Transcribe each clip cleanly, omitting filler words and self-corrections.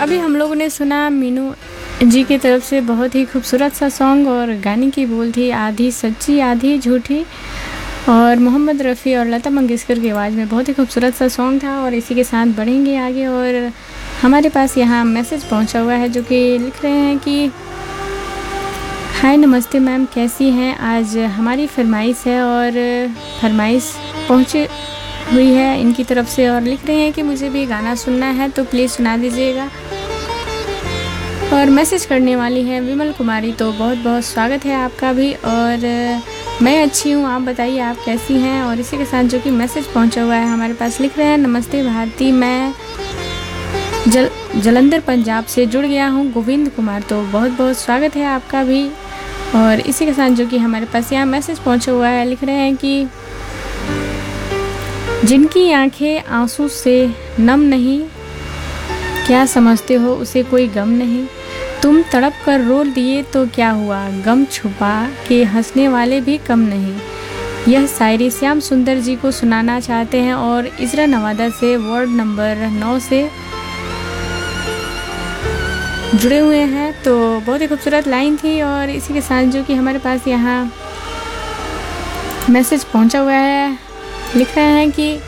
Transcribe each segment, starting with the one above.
अभी हम लोगों ने सुना मीनू जी की तरफ से बहुत ही खूबसूरत सा सॉन्ग, और गाने की बोल थी आधी सच्ची आधी झूठी, और मोहम्मद रफ़ी और लता मंगेशकर की आवाज़ में बहुत ही खूबसूरत सा सॉन्ग था। और इसी के साथ बढ़ेंगे आगे, और हमारे पास यहाँ मैसेज पहुँचा हुआ है जो कि लिख रहे हैं कि हाय नमस्ते मैम, कैसी हैं? आज हमारी फरमाइश है और फरमाइश पहुँची हुई है इनकी तरफ से, और लिख रहे हैं कि मुझे भी गाना सुनना है तो प्लीज़ सुना दीजिएगा। और मैसेज करने वाली है विमल कुमारी, तो बहुत बहुत स्वागत है आपका भी। और मैं अच्छी हूँ, आप बताइए आप कैसी हैं? और इसी के साथ जो कि मैसेज पहुँचा हुआ है हमारे पास, लिख रहे हैं नमस्ते भारती, मैं जलंधर पंजाब से जुड़ गया हूँ गोविंद कुमार, तो बहुत बहुत स्वागत है आपका भी। और इसी के साथ जो कि हमारे पास यहाँ मैसेज पहुँचा हुआ है, लिख रहे हैं कि जिनकी आंखें आंसू से नम नहीं, क्या समझते हो उसे कोई गम नहीं, तुम तड़प कर रो दिए तो क्या हुआ, गम छुपा के हंसने वाले भी कम नहीं। यह शायरी श्याम सुंदर जी को सुनाना चाहते हैं और इजरा नवादा से वार्ड नंबर 9 से जुड़े हुए हैं। तो बहुत ही खूबसूरत लाइन थी। और इसी के साथ जो कि हमारे पास यहाँ मैसेज पहुंचा हुआ है, लिख रहे हैं कि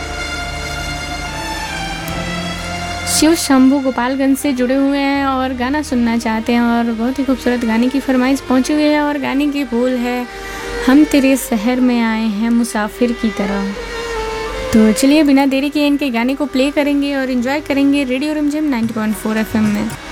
शिव शंभू गोपालगंज से जुड़े हुए हैं और गाना सुनना चाहते हैं, और बहुत ही खूबसूरत गाने की फरमाइश पहुंची हुई है। और गाने की बोल है हम तेरे शहर में आए हैं मुसाफिर की तरह। तो चलिए बिना देरी के इनके गाने को प्ले करेंगे और एंजॉय करेंगे रेडियो रिमझिम 90.4 FM में।